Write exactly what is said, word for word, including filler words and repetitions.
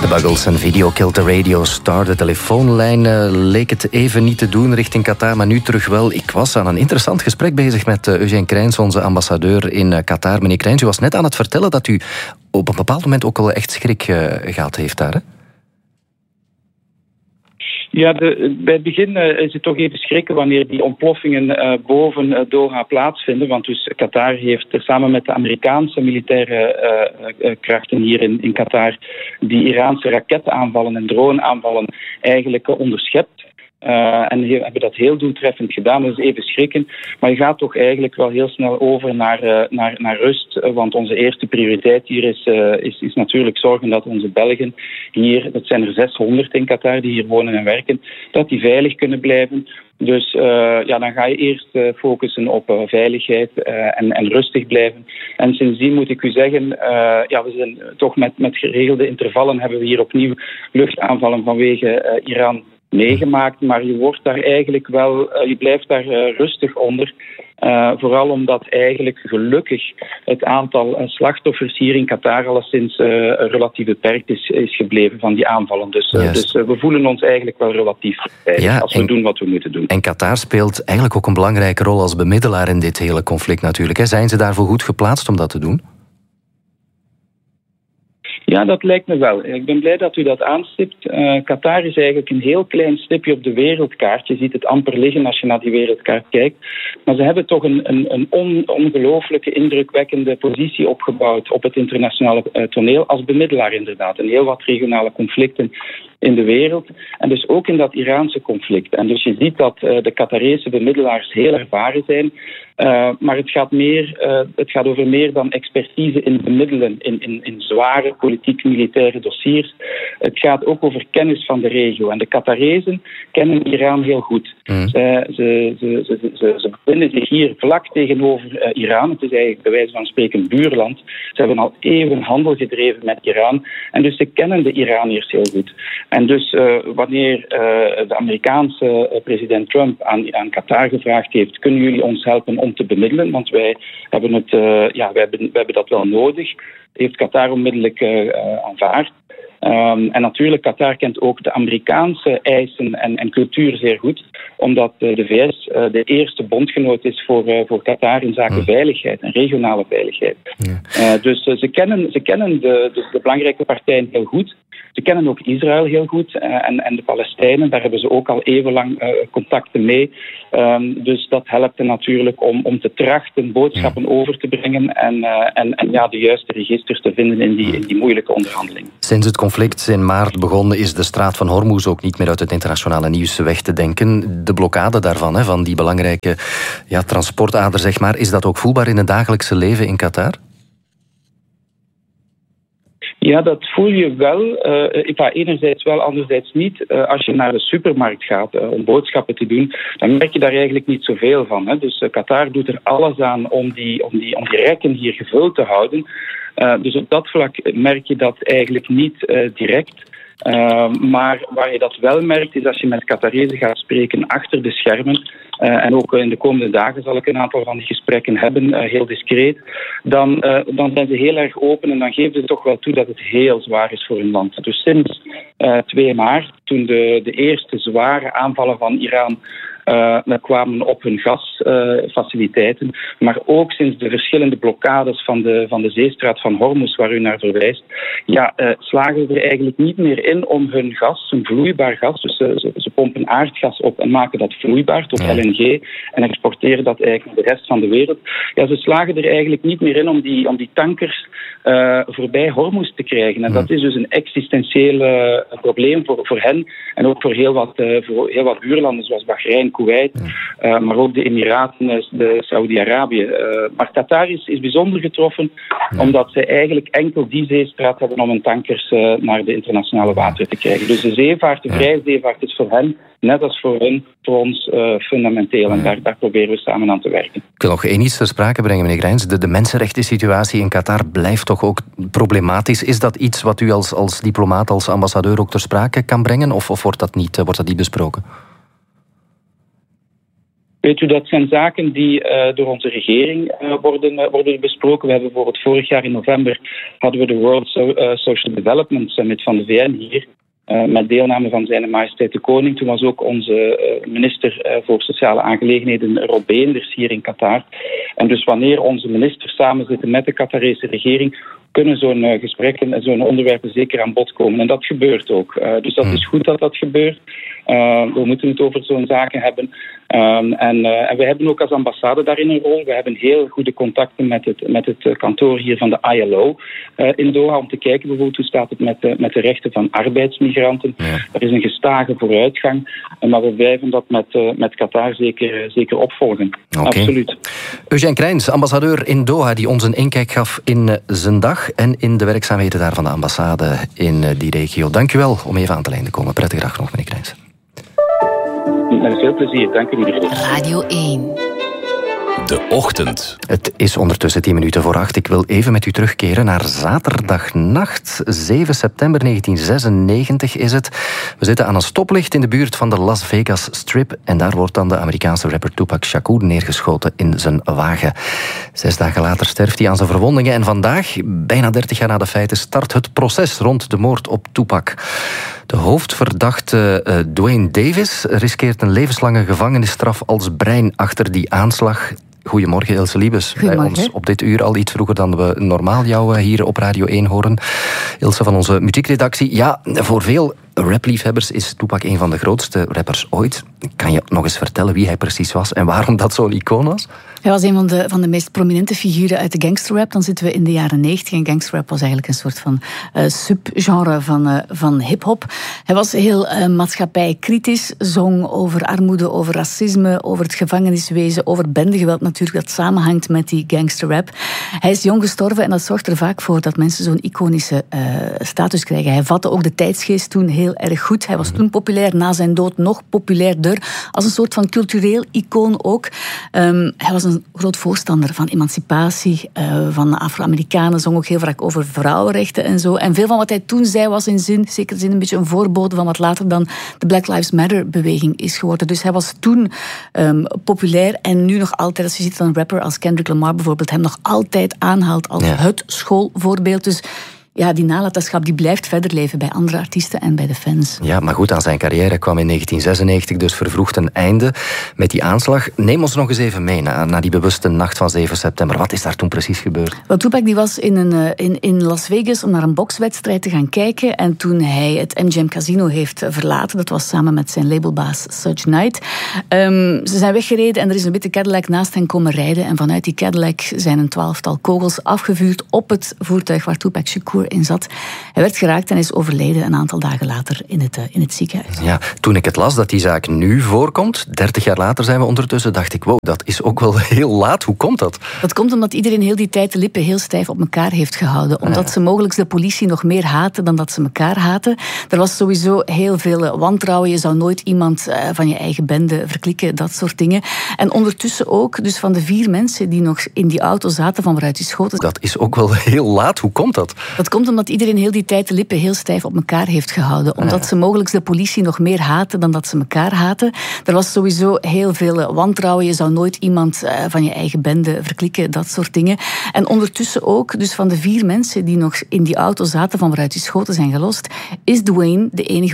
De Buggles en Video Killed the Radio Star. De telefoonlijn uh, leek het even niet te doen richting Qatar, maar nu terug wel. Ik was aan een interessant gesprek bezig met uh, Eugène Crijns, onze ambassadeur in uh, Qatar. Meneer Crijns, u was net aan het vertellen dat u op een bepaald moment ook al echt schrik uh, gehad heeft daar, hè? Ja, de, bij het begin uh, is het toch even schrikken wanneer die ontploffingen uh, boven uh, Doha plaatsvinden. Want dus Qatar heeft uh, samen met de Amerikaanse militaire uh, uh, krachten hier in, in Qatar die Iraanse raketaanvallen en droneaanvallen eigenlijk uh, onderschept. Uh, en die hebben dat heel doeltreffend gedaan. Dat is even schrikken. Maar je gaat toch eigenlijk wel heel snel over naar, uh, naar, naar rust. Uh, want onze eerste prioriteit hier is, uh, is, is natuurlijk zorgen dat onze Belgen hier, dat zijn er zeshonderd in Qatar die hier wonen en werken, dat die veilig kunnen blijven. Dus uh, ja, dan ga je eerst uh, focussen op uh, veiligheid uh, en, en rustig blijven. En sindsdien moet ik u zeggen, uh, ja, we zijn toch met, met geregelde intervallen hebben we hier opnieuw luchtaanvallen vanwege uh, Iran meegemaakt, maar je wordt daar eigenlijk wel, uh, je blijft daar uh, rustig onder. Uh, vooral omdat eigenlijk gelukkig het aantal uh, slachtoffers hier in Qatar alleszins uh, relatief beperkt is, is gebleven van die aanvallen. Dus, uh, dus uh, we voelen ons eigenlijk wel relatief veilig ja, als we en, doen wat we moeten doen. En Qatar speelt eigenlijk ook een belangrijke rol als bemiddelaar in dit hele conflict natuurlijk. Hè? Zijn ze daarvoor goed geplaatst om dat te doen? Ja, dat lijkt me wel. Ik ben blij dat u dat aanstipt. Uh, Qatar is eigenlijk een heel klein stipje op de wereldkaart. Je ziet het amper liggen als je naar die wereldkaart kijkt. Maar ze hebben toch een, een, een on, ongelooflijke, indrukwekkende positie opgebouwd op het internationale uh, toneel als bemiddelaar inderdaad. En heel wat regionale conflicten in de wereld. En dus ook in dat Iraanse conflict. En dus je ziet dat uh, de Qatarese bemiddelaars heel ervaren zijn. Uh, maar het gaat, meer, uh, het gaat over meer dan expertise in bemiddelen in, in, in zware politiek-militaire dossiers. Het gaat ook over kennis van de regio. En de Qatarezen kennen Iran heel goed. Mm. Ze, ze, ze, ze, ze, ze bevinden zich hier vlak tegenover uh, Iran. Het is eigenlijk bij wijze van spreken een buurland. Ze hebben al eeuwen handel gedreven met Iran. En dus ze kennen de Iraniërs heel goed. En dus uh, wanneer uh, de Amerikaanse uh, president Trump aan, aan Qatar gevraagd heeft, kunnen jullie ons helpen om te bemiddelen? Want wij hebben, het, uh, ja, wij hebben, wij hebben dat wel nodig. Heeft Qatar onmiddellijk uh, aanvaard. Um, en natuurlijk, Qatar kent ook de Amerikaanse eisen en, en cultuur zeer goed, omdat uh, de V S uh, de eerste bondgenoot is voor, uh, voor Qatar in zaken mm. veiligheid en regionale veiligheid. Mm. Uh, dus uh, ze kennen, ze kennen de, de, de belangrijke partijen heel goed. Ze kennen ook Israël heel goed uh, en, en de Palestijnen, daar hebben ze ook al eeuwenlang uh, contacten mee. Um, dus dat helpt er natuurlijk om, om te trachten boodschappen mm. over te brengen en, uh, en, en ja, de juiste registers te vinden in die, in die moeilijke onderhandelingen. Sinds het conflict in maart begonnen is de straat van Hormuz ook niet meer uit het internationale nieuws weg te denken. De blokkade daarvan, hè, van die belangrijke ja, transportader, zeg maar, is dat ook voelbaar in het dagelijkse leven in Qatar? Ja, dat voel je wel. Uh, enerzijds wel, anderzijds niet. Uh, als je naar de supermarkt gaat uh, om boodschappen te doen, dan merk je daar eigenlijk niet zoveel van. Hè. Dus uh, Qatar doet er alles aan om die, om die, om die rekken hier gevuld te houden. Uh, dus op dat vlak merk je dat eigenlijk niet uh, direct. Uh, maar waar je dat wel merkt, is als je met Qatarezen gaat spreken achter de schermen, uh, en ook in de komende dagen zal ik een aantal van die gesprekken hebben, uh, heel discreet, dan, uh, dan zijn ze heel erg open en dan geven ze toch wel toe dat het heel zwaar is voor hun land. Dus sinds uh, twee maart, toen de, de eerste zware aanvallen van Iran Uh, kwamen op hun gasfaciliteiten, uh, maar ook sinds de verschillende blokkades van de, van de zeestraat van Hormuz, waar u naar verwijst, ja, uh, slagen ze er eigenlijk niet meer in om hun gas, hun vloeibaar gas, dus uh, ze, ze pompen aardgas op en maken dat vloeibaar tot L N G en exporteren dat eigenlijk naar de rest van de wereld. Ja, ze slagen er eigenlijk niet meer in om die, om die tankers uh, voorbij Hormuz te krijgen. En dat is dus een existentieel uh, probleem voor, voor hen en ook voor heel wat, uh, voor heel wat buurlanden zoals Bahrein, Kuwait, uh, maar ook de Emiraten, de Saudi-Arabië. Uh, maar Qatar is, is bijzonder getroffen, ja. omdat ze eigenlijk enkel die zeestraat hebben om hun tankers uh, naar de internationale wateren te krijgen. Dus de zeevaart, de vrije zeevaart is voor hen, net als voor hen, voor ons uh, fundamenteel. En daar, daar proberen we samen aan te werken. Ik wil nog één iets ter sprake brengen, meneer Crijns. De, de mensenrechten-situatie in Qatar blijft toch ook problematisch. Is dat iets wat u als, als diplomaat, als ambassadeur ook ter sprake kan brengen? Of, of wordt dat niet, wordt dat niet besproken? Weet u, dat zijn zaken die uh, door onze regering uh, worden, uh, worden besproken. We hebben bijvoorbeeld vorig jaar in november hadden we de World so- uh, Social Development Summit van de V N hier. Uh, met deelname van Zijne Majesteit de Koning. Toen was ook onze uh, minister uh, voor Sociale Aangelegenheden, Rob Beenders, hier in Qatar. En dus wanneer onze ministers samen zitten met de Qatarese regering, kunnen zo'n uh, gesprekken en zo'n onderwerpen zeker aan bod komen. En dat gebeurt ook. Uh, dus dat is goed dat dat gebeurt. Uh, we moeten het over zo'n zaken hebben. Um, en, uh, en we hebben ook als ambassade daarin een rol. We hebben heel goede contacten met het, met het kantoor hier van de I L O uh, in Doha, om te kijken bijvoorbeeld hoe staat het met de, met de rechten van arbeidsmigranten. Ja. Er is een gestage vooruitgang, maar we blijven dat met, uh, met Qatar zeker, zeker opvolgen. Okay. Absoluut. Eugène Crijns, ambassadeur in Doha, die ons een inkijk gaf in uh, zijn dag en in de werkzaamheden daar van de ambassade in uh, die regio. Dank u wel om even aan de lijn te komen. Prettige dag nog, meneer Crijns. Met veel plezier, dank u meneer. Radio één. De ochtend. Het is ondertussen tien minuten voor acht. Ik wil even met u terugkeren naar zaterdagnacht. zeven september negentien zesennegentig is het. We zitten aan een stoplicht in de buurt van de Las Vegas Strip. En daar wordt dan de Amerikaanse rapper Tupac Shakur neergeschoten in zijn wagen. Zes dagen later sterft hij aan zijn verwondingen. En vandaag, bijna dertig jaar na de feiten, start het proces rond de moord op Tupac. De hoofdverdachte uh, Duane Davis riskeert een levenslange gevangenisstraf als brein achter die aanslag. Goedemorgen, Ilse Liebes. Bij ons op dit uur al iets vroeger dan we normaal jou hier op Radio één horen. Ilse van onze muziekredactie. Ja, voor veel rapliefhebbers is Tupac een van de grootste rappers ooit. Kan je nog eens vertellen wie hij precies was en waarom dat zo'n icoon was? Hij was een van de, van de meest prominente figuren uit de gangsterrap. Dan zitten we in de jaren negentig. En gangsterrap was eigenlijk een soort van uh, subgenre van, uh, van hip-hop. Hij was heel uh, maatschappijkritisch. Zong over armoede, over racisme, over het gevangeniswezen, over bendegeweld natuurlijk, dat samenhangt met die gangsterrap. Hij is jong gestorven en dat zorgt er vaak voor dat mensen zo'n iconische uh, status krijgen. Hij vatte ook de tijdsgeest toen heel erg goed. Hij was toen populair, na zijn dood nog populairder. Als een soort van cultureel icoon ook. Um, hij was een groot voorstander van emancipatie, uh, van de Afro-Amerikanen, zong ook heel vaak over vrouwenrechten en zo. En veel van wat hij toen zei was in zin, zeker zin een beetje een voorbode van wat later dan de Black Lives Matter-beweging is geworden. Dus hij was toen um, populair en nu nog altijd, als je ziet dat een rapper als Kendrick Lamar bijvoorbeeld hem nog altijd aanhaalt als ja. het schoolvoorbeeld. Dus ja, die nalatenschap die blijft verder leven bij andere artiesten en bij de fans. Ja, maar goed, aan zijn carrière kwam in negentien zesennegentig dus vervroegd een einde met die aanslag. Neem ons nog eens even mee naar, naar die bewuste nacht van zeven september. Wat is daar toen precies gebeurd? Wel, Tupac die was in, een, in, in Las Vegas om naar een bokswedstrijd te gaan kijken. En toen hij het M G M Casino heeft verlaten, dat was samen met zijn labelbaas Suge Knight. Um, ze zijn weggereden en er is een witte Cadillac naast hen komen rijden. En vanuit die Cadillac zijn een twaalftal kogels afgevuurd op het voertuig waar Tupac Shakur in zat. Hij werd geraakt en is overleden een aantal dagen later in het, in het ziekenhuis. Ja, toen ik het las dat die zaak nu voorkomt, dertig jaar later zijn we ondertussen, dacht ik, wow, dat is ook wel heel laat. Hoe komt dat? Dat komt omdat iedereen heel die tijd de lippen heel stijf op elkaar heeft gehouden. Omdat ja. ze mogelijk de politie nog meer haten dan dat ze elkaar haten. Er was sowieso heel veel wantrouwen. Je zou nooit iemand uh, van je eigen bende verklikken, dat soort dingen. En ondertussen ook, dus van de vier mensen die nog in die auto zaten van waaruit die schoten. Dat is ook wel heel laat. Hoe komt dat? Dat komt omdat iedereen heel die tijd de lippen heel stijf op elkaar heeft gehouden. Omdat ja. ze mogelijk de politie nog meer haten dan dat ze elkaar haten. Er was sowieso heel veel wantrouwen. Je zou nooit iemand uh, van je eigen bende verklikken, dat soort dingen. En ondertussen ook, dus van de vier mensen die nog in die auto zaten van waaruit die schoten zijn gelost, is Duane de enige